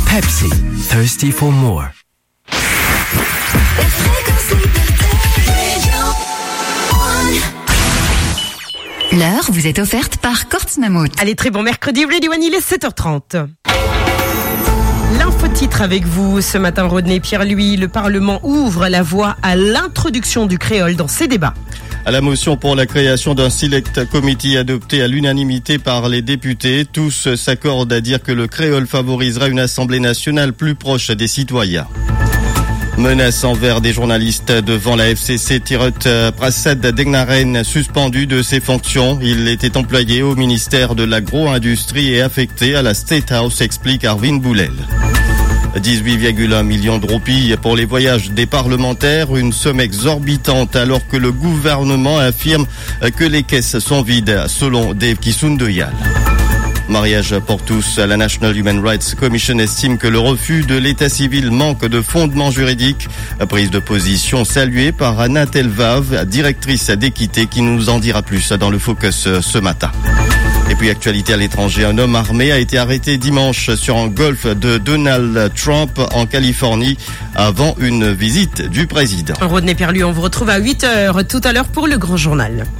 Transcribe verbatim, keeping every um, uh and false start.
Pepsi, thirsty for more. L'heure vous est offerte par Kortz Mammut. Allez, très bon mercredi, Ready One, il est sept heures trente. L'infotitre avec vous ce matin, Rodney Pierre. Lui, le Parlement ouvre la voie à l'introduction du créole dans ses débats. À la motion pour la création d'un Select Committee adoptée à l'unanimité par les députés, tous s'accordent à dire que le créole favorisera une Assemblée nationale plus proche des citoyens. Menace envers des journalistes devant la F C C. Tirut Prasad Degnaren suspendu de ses fonctions. Il était employé au ministère de l'agro-industrie et affecté à la State House, explique Arvin Boulel. dix-huit virgule un millions de roupies pour les voyages des parlementaires, une somme exorbitante alors que le gouvernement affirme que les caisses sont vides, selon Dave Kisundoyal. Mariage pour tous. La National Human Rights Commission estime que le refus de l'état civil manque de fondement juridique. Prise de position saluée par Anna Telvav, directrice d'équité, qui nous en dira plus dans le Focus ce matin. Et puis, actualité à l'étranger, un homme armé a été arrêté dimanche sur un golf de Donald Trump en Californie avant une visite du président. Rodney Pierre, lui, on vous retrouve à huit heures tout à l'heure pour le grand journal.